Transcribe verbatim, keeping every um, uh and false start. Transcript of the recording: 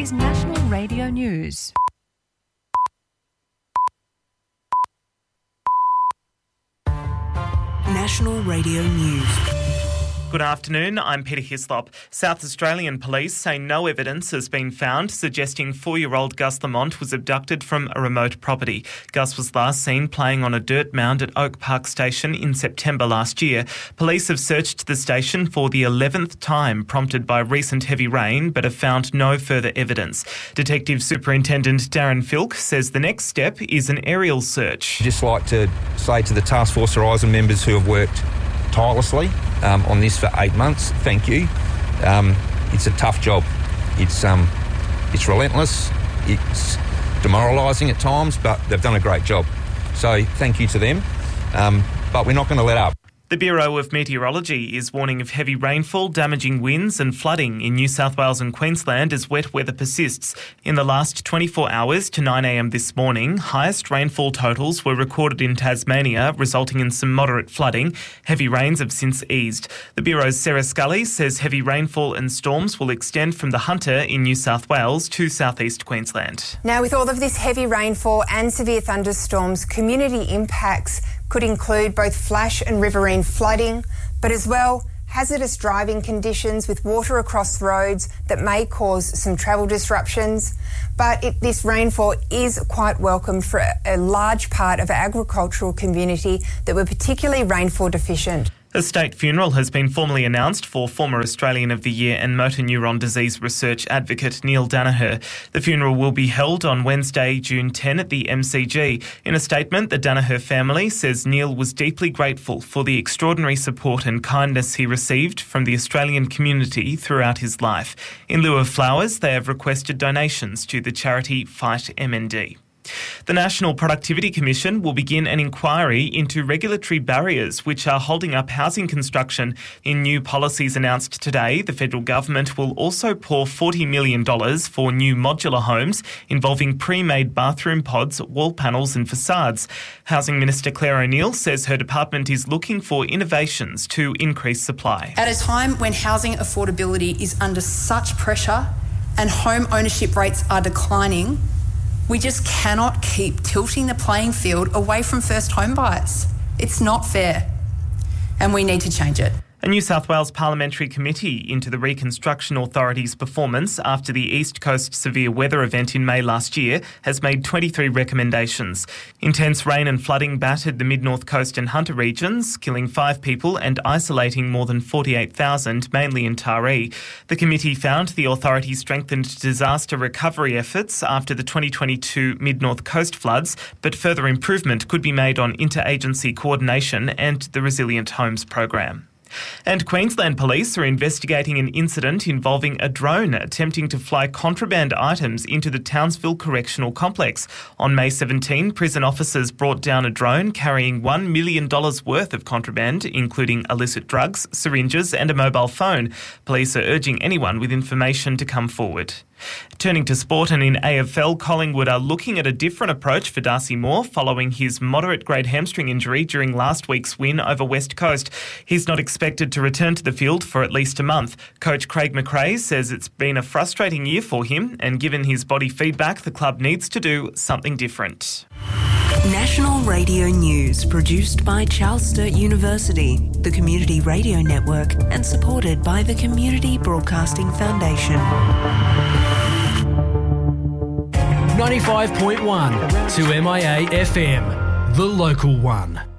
is National Radio News. National Radio News. Good afternoon, I'm Peter Hislop. South Australian police say no evidence has been found suggesting four-year-old Gus Lamont was abducted from a remote property. Gus was last seen playing on a dirt mound at Oak Park Station in September last year. Police have searched the station for the eleventh time, prompted by recent heavy rain, but have found no further evidence. Detective Superintendent Darren Filk says the next step is an aerial search. I'd just like to say to the Task Force Horizon members who have worked tirelessly um, on this for eight months, thank you. Um, it's a tough job. It's um, it's relentless. It's demoralising at times, but they've done a great job. So thank you to them. Um, but we're not going to let up. The Bureau of Meteorology is warning of heavy rainfall, damaging winds and flooding in New South Wales and Queensland as wet weather persists. In the last twenty-four hours to nine a m this morning, highest rainfall totals were recorded in Tasmania, resulting in some moderate flooding. Heavy rains have since eased. The Bureau's Sarah Scully says heavy rainfall and storms will extend from the Hunter in New South Wales to southeast Queensland. Now, with all of this heavy rainfall and severe thunderstorms, community impacts could include both flash and riverine flooding, but as well hazardous driving conditions with water across roads that may cause some travel disruptions. But it, this rainfall is quite welcome for a, a large part of our agricultural community that were particularly rainfall deficient. A state funeral has been formally announced for former Australian of the Year and motor neuron disease research advocate Neil Danaher. The funeral will be held on Wednesday, June tenth at the M C G. In a statement, the Danaher family says Neil was deeply grateful for the extraordinary support and kindness he received from the Australian community throughout his life. In lieu of flowers, they have requested donations to the charity Fight M N D. The National Productivity Commission will begin an inquiry into regulatory barriers which are holding up housing construction. In new policies announced today, the federal government will also pour forty million dollars for new modular homes involving pre-made bathroom pods, wall panels and facades. Housing Minister Claire O'Neil says her department is looking for innovations to increase supply. At a time when housing affordability is under such pressure and home ownership rates are declining, we just cannot keep tilting the playing field away from first home buyers. It's not fair, and we need to change it. A New South Wales Parliamentary Committee into the Reconstruction Authority's performance after the East Coast severe weather event in May last year has made twenty-three recommendations. Intense rain and flooding battered the mid-north coast and Hunter regions, killing five people and isolating more than forty-eight thousand, mainly in Taree. The committee found the authority strengthened disaster recovery efforts after the twenty twenty-two mid-north coast floods, but further improvement could be made on interagency coordination and the Resilient Homes program. And Queensland Police are investigating an incident involving a drone attempting to fly contraband items into the Townsville Correctional Complex. On May seventeenth, prison officers brought down a drone carrying one million dollars worth of contraband, including illicit drugs, syringes and a mobile phone. Police are urging anyone with information to come forward. Turning to sport, and in A F L, Collingwood are looking at a different approach for Darcy Moore following his moderate-grade hamstring injury during last week's win over West Coast. He's not expected to return to the field for at least a month. Coach Craig McRae says it's been a frustrating year for him, and given his body feedback, the club needs to do something different. National Radio News, produced by Charles Sturt University, the Community Radio Network, and supported by the Community Broadcasting Foundation. ninety-five point one to M I A F M, the local one.